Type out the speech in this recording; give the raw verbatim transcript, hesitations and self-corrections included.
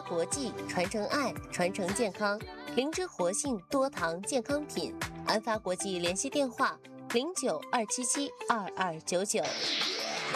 国际，传承爱，传承健康。灵芝活性多糖健康品，安发国际联系电话：零九二七七二二九九。